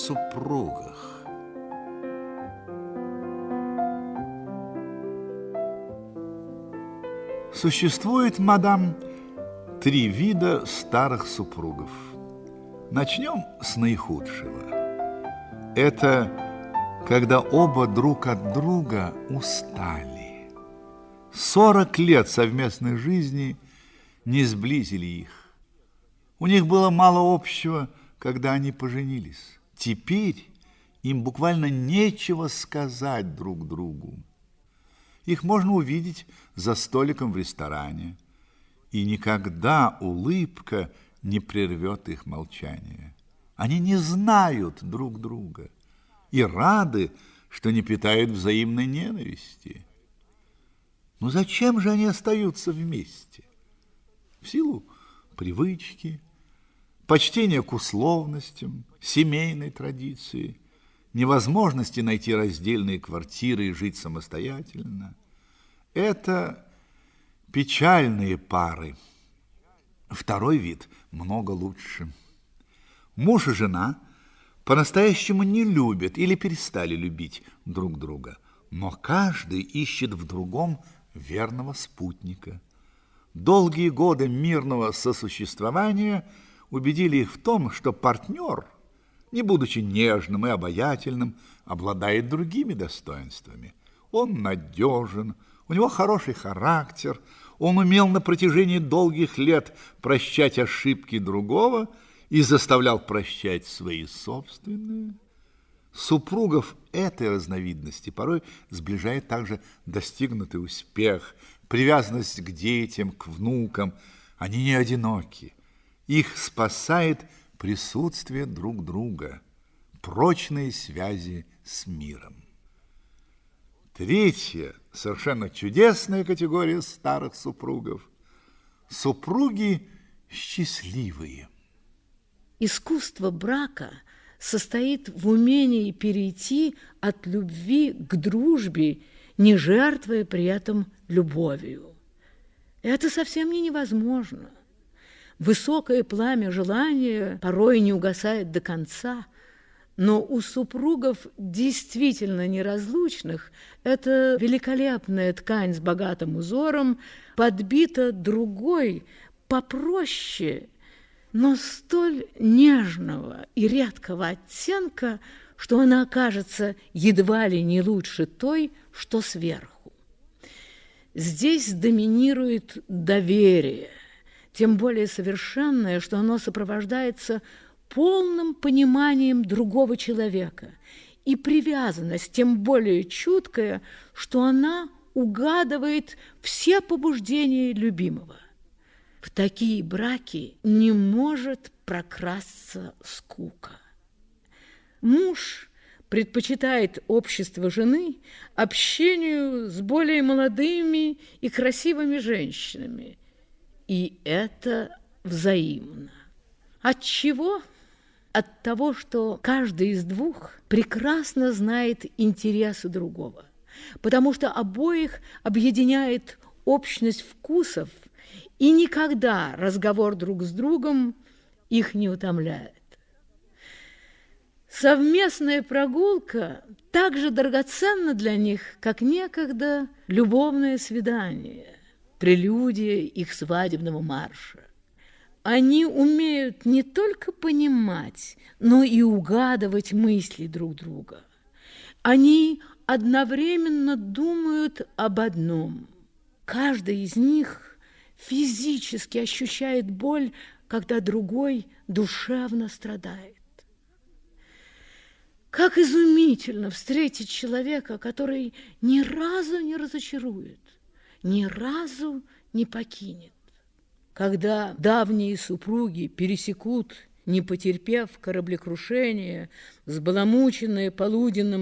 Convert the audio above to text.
Супругах. Существует, мадам, 3 вида старых супругов. Начнем с наихудшего. Это когда оба друг от друга устали. 40 лет совместной жизни не сблизили их. У них было мало общего, когда они поженились. Теперь им буквально нечего сказать друг другу. Их можно увидеть за столиком в ресторане, и никогда улыбка не прервет их молчание. Они не знают друг друга и рады, что не питают взаимной ненависти. Но зачем же они остаются вместе? В силу привычки, почтения к условностям, семейной традиции, невозможности найти раздельные квартиры и жить самостоятельно. Это печальные пары. Второй вид много лучше. Муж и жена по-настоящему не любят или перестали любить друг друга, но каждый ищет в другом верного спутника. Долгие годы мирного сосуществования убедили их в том, что партнер, не будучи нежным и обаятельным, обладает другими достоинствами. Он надежен, у него хороший характер, он умел на протяжении долгих лет прощать ошибки другого и заставлял прощать свои собственные. Супругов этой разновидности порой сближает также достигнутый успех, привязанность к детям, к внукам. Они не одиноки. Их спасает присутствие друг друга, прочные связи с миром. Третья, совершенно чудесная категория старых супругов – супруги счастливые. Искусство брака состоит в умении перейти от любви к дружбе, не жертвуя при этом любовью. Это совсем не невозможно. Высокое пламя желания порой не угасает до конца, но у супругов действительно неразлучных эта великолепная ткань с богатым узором подбита другой, попроще, но столь нежного и редкого оттенка, что она окажется едва ли не лучше той, что сверху. Здесь доминирует доверие, тем более совершенное, что оно сопровождается полным пониманием другого человека, и привязанность тем более чуткая, что она угадывает все побуждения любимого. В такие браки не может прокрасться скука. Муж предпочитает общество жены общению с более молодыми и красивыми женщинами, и это взаимно. От чего? От того, что каждый из двух прекрасно знает интересы другого, потому что обоих объединяет общность вкусов, и никогда разговор друг с другом их не утомляет. Совместная прогулка так же драгоценна для них, как некогда любовное свидание, прелюдия их свадебного марша. Они умеют не только понимать, но и угадывать мысли друг друга. Они одновременно думают об одном. Каждый из них физически ощущает боль, когда другой душевно страдает. Как изумительно встретить человека, который ни разу не разочарует, ни разу не покинет. Когда давние супруги пересекут, не потерпев кораблекрушения, взбаламученные полуденным